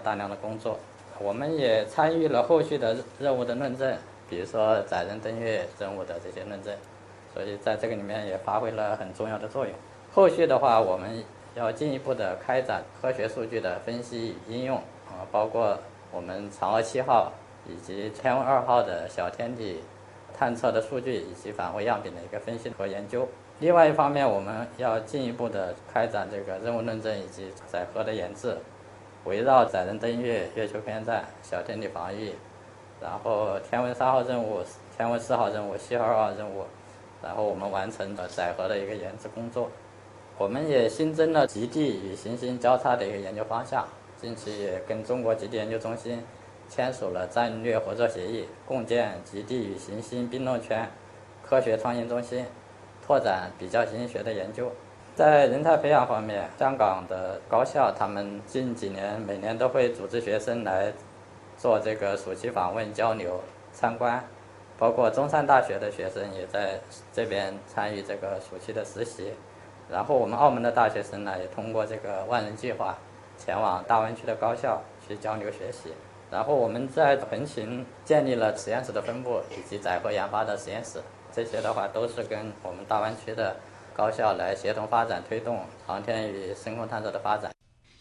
大量的工作。我们也参与了后续的任务的论证，比如说载人登月任务的这些论证，所以在这个里面也发挥了很重要的作用。后续的话，我们要进一步的开展科学数据的分析与应用，包括我们嫦娥7号以及天问2号的小天体探测的数据以及返回样品的一个分析和研究。另外一方面，我们要进一步的开展这个任务论证以及载荷的研制，围绕载人登月、月球科研站、小天体防御，然后天问3号任务、天问4号任务、西河2号任务，然后我们完成了载荷的一个研制工作。我们也新增了极地与行星交叉的一个研究方向，近期也跟中国极地研究中心签署了战略合作协议，共建极地与行星冰冻圈科学创新中心，拓展比较行星学的研究。在人才培养方面，香港的高校他们近几年每年都会组织学生来做这个暑期访问、交流、参观，包括中山大学的学生也在这边参与这个暑期的实习。然后我们澳门的大学生呢，也通过这个万人计划前往大湾区的高校去交流学习。然后我们在横琴建立了实验室的分部以及载荷研发的实验室，这些的话都是跟我们大湾区的高校來協同發展，推動航天與升空探索的發展。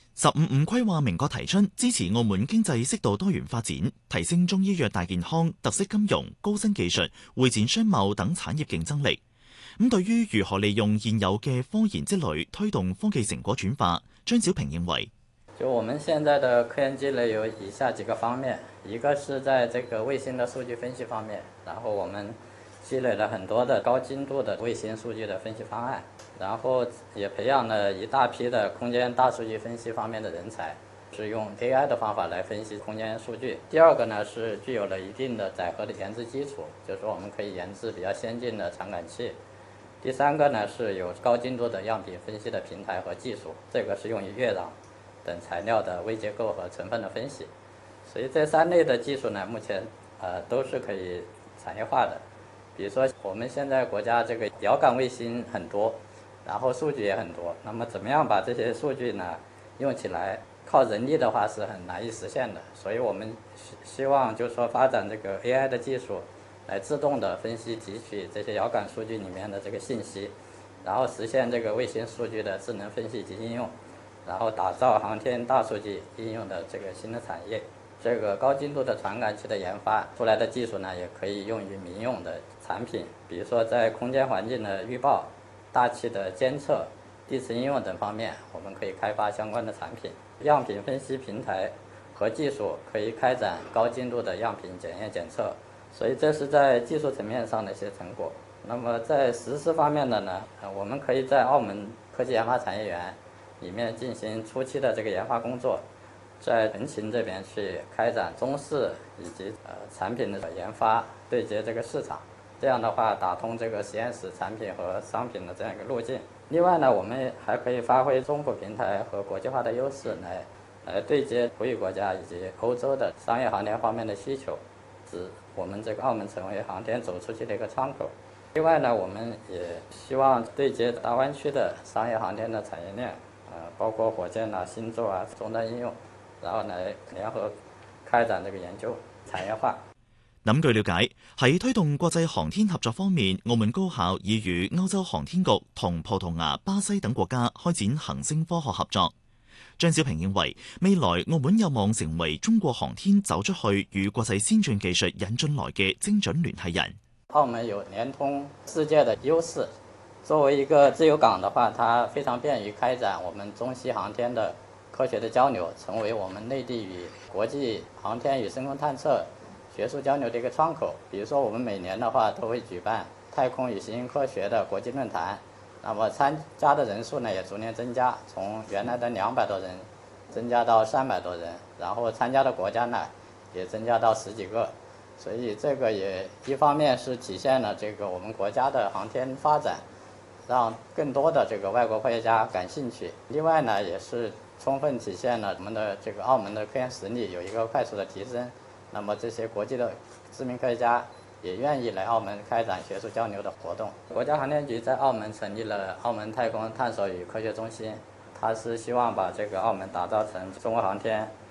15規劃明確提出支持澳門經濟適度多元發展，提升中醫藥大健康、特色金融、高新技術、會展商貿等產業競爭力。咁對於如何利用現有嘅科研積累推動科技成果轉化，張小平認為， 就我們現在的科研積累有以下幾個方面，一個是在這個衛星的數據分析方面，然後我們積累了很多的高精度的衛星數據的分析方案，然後也培養了一大批的空間大數據分析方面的人才，是用 AI 的方法來分析空間數據。第二個呢是具有了一定的載荷的研製基礎，就是說我們可以研製比較先進的傳感器。第三個呢是有高精度的樣品分析的平台和技術，這個是用於月壤等材料的微結構和成分的分析。所以這三類的技術呢，目前都是可以產業化的。比如說我們現在國家這個遙感衛星很多，然後數據也很多，那麼怎麼樣把這些數據呢用起來，靠人力的話是很難以實現的。所以我們希望就是說發展這個 AI 的技術，來自動的分析提取這些遙感數據裡面的這個信息，然後實現這個衛星數據的智能分析及應用，然後打造航天大數據應用的這個新的產業。這個高精度的傳感器的研發出來的技術呢，也可以用於民用的產品，比如說在空間環境的預報、大氣的監測、地磁應用等方面，我們可以開發相關的產品。樣品分析平台和技術可以開展高精度的樣品檢驗檢測。所以這是在技術層面上的一些成果。那麼在實施方面的呢，我們可以在澳門科技研發產業園裡面進行初期的這個研發工作，在橫琴這邊去開展中試以及產品的研發，對接這個市場。這樣的話，打通這個實驗室產品和商品的這樣一個路徑。另外呢，我們還可以發揮中普平台和國際化的優勢，來對接富裕國家以及歐洲的商業航天方面的需求，使我們這個澳門成為航天走出去的一個窗口。另外呢，我們也希望對接大灣區的商業航天的產業鏈，包括火箭啊、星座啊、終端應用，然後來聯合開展這個研究產業化。 咁據了解，喺推動國際航天合作方面，澳門高校已與歐洲航天局同葡萄牙、巴西等國家開展行星科學合作。張小平認為，未來澳門有望成為中國航天走出去與國際先進技術引進來嘅精準聯繫人。 澳門有聯通世界的優勢，作為一個自由港的話，它非常便於開展我們中西航天的科學的交流，成為我們內地與國際航天與深空探測學術交流的一個窗口。比如說我們每年的話都會舉辦太空與行星科學的國際論壇，那麼參加的人數呢也逐年增加，從原來的200多人增加到300多人，然後參加的國家呢也增加到10幾個。所以這個也一方面是體現了這個我們國家的航天發展，讓更多的這個外國科學家感興趣。另外呢，也是充分體現了我們的這個澳門的科研實力有一個快速的提升。那麼這些國際的知名科學家也願意來澳門開展學術交流的活動。國家航天局在澳門成立了澳門太空探索與科學中心，它是希望把這個澳門打造成中國航天